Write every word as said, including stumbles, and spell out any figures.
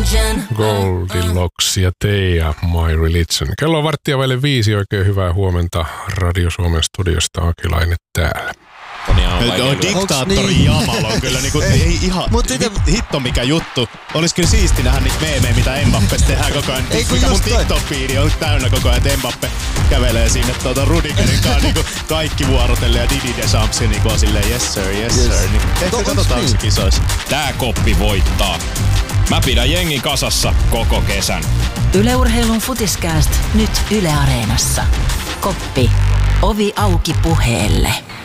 Goldilocks ja Teija, My Religion. Kello on varttia vaille viisi. Oikein hyvää huomenta Radio Suomen studiosta. Akilainen täällä. Tuo diktaattori Jamal on kyllä niinku, ei ihan, ite... hitto mikä juttu. Olis kyllä siisti nähdä niitä meemejä, mitä Mbappesta tehdään koko ajan. Ei, mikä mun TikTok-fiidi on täynnä koko ajan, että Mbappe kävelee sinne tuota Rudigerin kanssa niinku kaikki vuorotelle ja Didi Deschamps niinku on silleen yes sir, yes, yes. sir. Niin, ehkä katsotaan se kisoissa. Tää koppi voittaa. Mä pidän jengi kasassa koko kesän. Yle Urheilun Futiskääst nyt Yle Areenassa. Koppi. Ovi auki puheelle.